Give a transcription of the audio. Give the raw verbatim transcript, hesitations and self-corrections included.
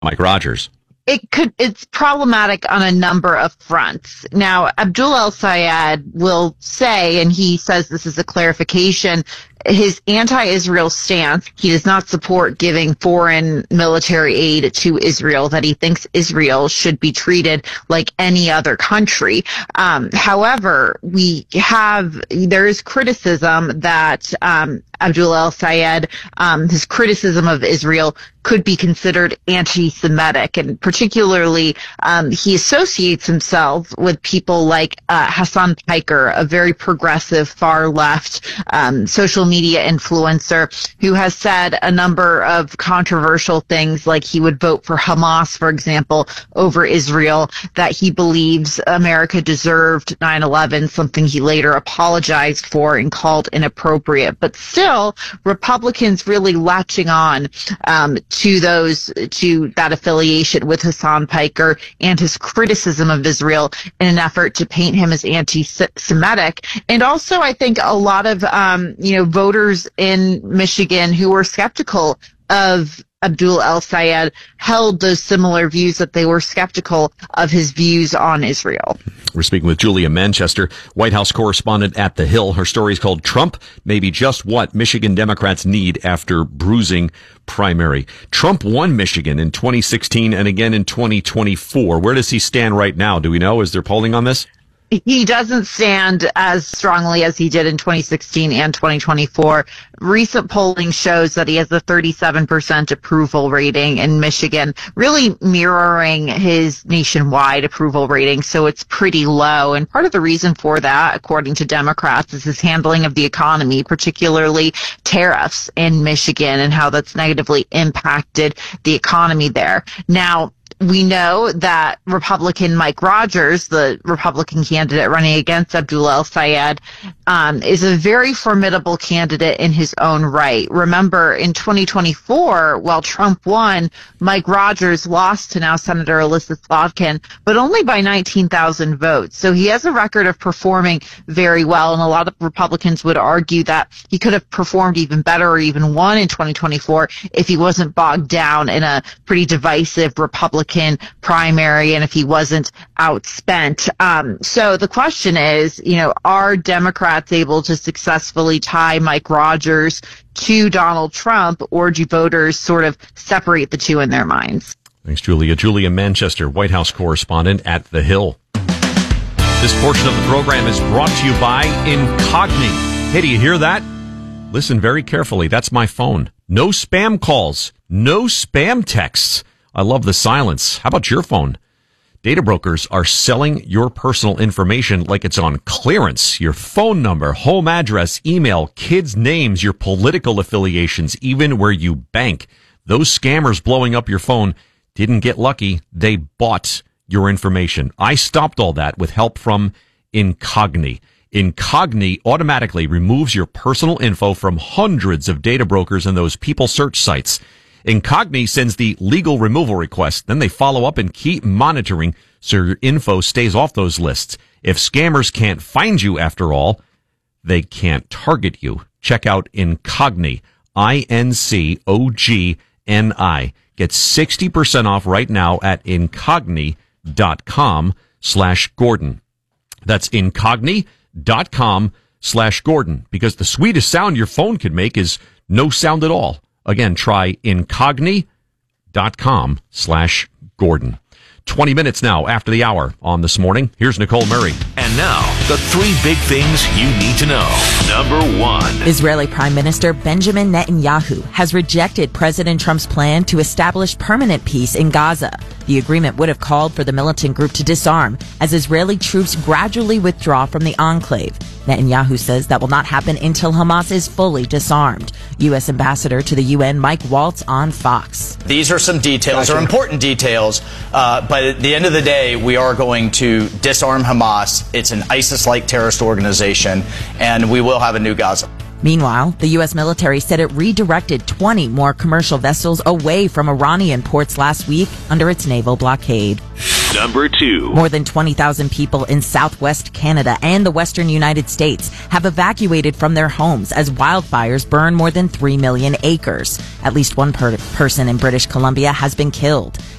Mike Rogers. It could, it's problematic on a number of fronts. Now, Abdul El-Sayed will say, and he says this is a clarification, his anti-Israel stance, he does not support giving foreign military aid to Israel, that he thinks Israel should be treated like any other country. Um, however, we have, there is criticism that um, Abdul El-Sayed, um, his criticism of Israel could be considered anti-Semitic, and particularly um, he associates himself with people like uh, Hassan Piker, a very progressive, far-left um, social media influencer who has said a number of controversial things, like he would vote for Hamas, for example, over Israel, that he believes America deserved nine eleven, something he later apologized for and called inappropriate. But still, Republicans really latching on um, to those, to that affiliation with Hassan Piker and his criticism of Israel in an effort to paint him as anti-Semitic. And also, I think a lot of, um, you know, voters in Michigan who were skeptical of Abdul El-Sayed held those similar views, that they were skeptical of his views on Israel. We're speaking with Julia Manchester, White House correspondent at The Hill. Her story is called Trump May Be Just What Michigan Democrats Need After Bruising Primary. Trump won Michigan in twenty sixteen and again in twenty twenty-four. Where does he stand right now? Do we know? Is there polling on this? He doesn't stand as strongly as he did in twenty sixteen and twenty twenty-four. Recent polling shows that he has a thirty-seven percent approval rating in Michigan, really mirroring his nationwide approval rating, so it's pretty low. And part of the reason for that, according to Democrats, is his handling of the economy, particularly tariffs in Michigan, and how that's negatively impacted the economy there. Now, we know that Republican Mike Rogers, the Republican candidate running against Abdul El-Sayed, um, is a very formidable candidate in his own right. Remember, in twenty twenty-four, while Trump won, Mike Rogers lost to now Senator Elissa Slotkin, but only by nineteen thousand votes. So he has a record of performing very well, and a lot of Republicans would argue that he could have performed even better or even won in twenty twenty-four if he wasn't bogged down in a pretty divisive Republican primary and if he wasn't outspent. Um, so the question is, you know, are Democrats able to successfully tie Mike Rogers to Donald Trump, or do voters sort of separate the two in their minds? Thanks, Julia. Julia Manchester, White House correspondent at The Hill. This portion of the program is brought to you by Incogni. Hey, do you hear that? Listen very carefully. That's my phone. No spam calls. No spam texts. I love the silence. How about your phone? Data brokers are selling your personal information like it's on clearance. Your phone number, home address, email, kids' names, your political affiliations, even where you bank. Those scammers blowing up your phone didn't get lucky. They bought your information. I stopped all that with help from Incogni. Incogni automatically removes your personal info from hundreds of data brokers and those people search sites. Incogni sends the legal removal request. Then they follow up and keep monitoring so your info stays off those lists. If scammers can't find you after all, they can't target you. Check out Incogni, I N C O G N I. Get sixty percent off right now at incogni.com slash Gordon. That's incogni.com slash Gordon, because the sweetest sound your phone could make is no sound at all. Again, try incogni.com slash Gordon. twenty minutes now after the hour on This Morning. Here's Nicole Murray. And now, the three big things you need to know. Number one. Israeli Prime Minister Benjamin Netanyahu has rejected President Trump's plan to establish permanent peace in Gaza. The agreement would have called for the militant group to disarm as Israeli troops gradually withdraw from the enclave. Netanyahu says that will not happen until Hamas is fully disarmed. U S Ambassador to the U N Mike Waltz on Fox. These are some details, gotcha. Are important details, uh, but at the end of the day, we are going to disarm Hamas. It's an ISIS-like terrorist organization, and we will have a new Gaza. Meanwhile, the U S military said it redirected twenty more commercial vessels away from Iranian ports last week under its naval blockade. Number two. More than twenty thousand people in southwest Canada and the western United States have evacuated from their homes as wildfires burn more than three million acres. At least one per- person in British Columbia has been killed.